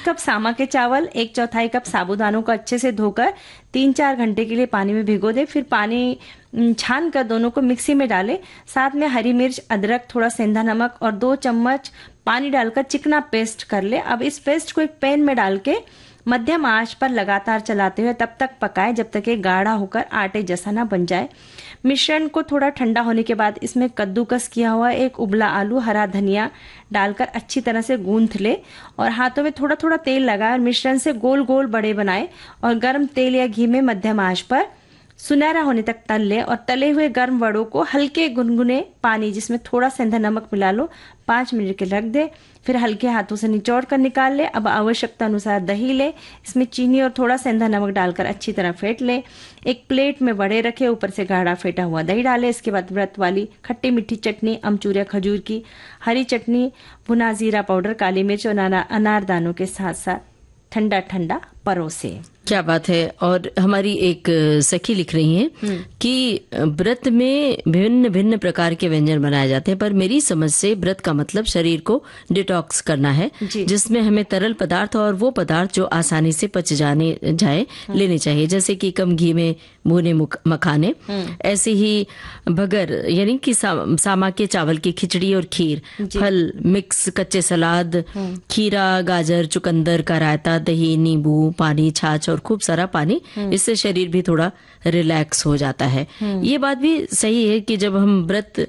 Cup सामा के चावल, 1/4 cup साबूदानों को अच्छे से धोकर 3-4 घंटे के लिए पानी में भिगो दे। फिर पानी छान कर दोनों को मिक्सी में डाले। साथ में हरी मिर्च, अदरक, थोड़ा सेंधा नमक और 2 चम्मच पानी डालकर चिकना पेस्ट कर ले। अब इस पेस्ट को एक पैन में डाल के मध्यम आंच पर लगातार चलाते हुए तब तक पकाएं जब तक ये गाढ़ा होकर आटे जैसा ना बन जाए। मिश्रण को थोड़ा ठंडा होने के बाद इसमें कद्दूकस किया हुआ एक उबला आलू, हरा धनिया डालकर अच्छी तरह से गूंथ ले और हाथों में थोड़ा थोड़ा तेल लगाए और मिश्रण से गोल गोल बड़े बनाए और गर्म तेल या घी में मध्यम आंच पर सुनहरा होने तक तल ले। और तले हुए गर्म वड़ों को हल्के गुनगुने पानी जिसमें थोड़ा सेंधा नमक मिला लो 5 मिनट के रख दे। फिर हल्के हाथों से निचोड़ कर निकाल ले। अब आवश्यकता अनुसार दही ले, इसमें चीनी और थोड़ा सेंधा नमक डालकर अच्छी तरह फेंट ले। एक प्लेट में वड़े रखे, ऊपर से गाढ़ा फेंटा हुआ दही डाले। इसके बाद व्रत वाली खट्टी मीठी चटनी, अमचूर या खजूर की, हरी चटनी, भुना जीरा पाउडर, काली मिर्च और अनारदानों के साथ साथ ठंडा ठंडा परोसे। क्या बात है। और हमारी एक सखी लिख रही हैं कि व्रत में भिन्न भिन्न प्रकार के व्यंजन बनाए जाते हैं, पर मेरी समझ से व्रत का मतलब शरीर को डिटॉक्स करना है, जिसमें हमें तरल पदार्थ और वो पदार्थ जो आसानी से पच जाए लेने चाहिए, जैसे कि कम घी में भुने मखाने, ऐसे ही भगर यानी कि सामा के चावल की खिचड़ी और खीर, फल मिक्स, कच्चे सलाद, खीरा, गाजर, चुकंदर का रायता, दही, नींबू, पानी, छाछ और खूब सारा पानी। इससे शरीर भी थोड़ा रिलैक्स हो जाता है। ये बात भी सही है कि जब हम व्रत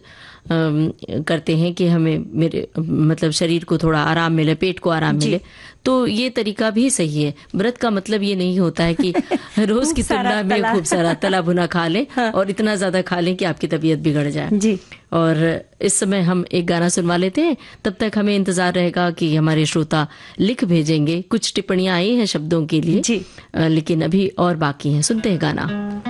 करते हैं कि हमें मतलब शरीर को थोड़ा आराम मिले, पेट को आराम मिले, तो ये तरीका भी सही है। व्रत का मतलब ये नहीं होता है कि रोज की तुलना में खूब सारा तला भुना खा लें और इतना ज्यादा खा लें कि आपकी तबीयत बिगड़ जाए। जी। और इस समय हम एक गाना सुनवा लेते हैं, तब तक हमें इंतजार रहेगा कि हमारे श्रोता लिख भेजेंगे। कुछ टिप्पणियां आई हैं शब्दों के लिए जी, लेकिन अभी और बाकी हैं। सुनते हैं गाना।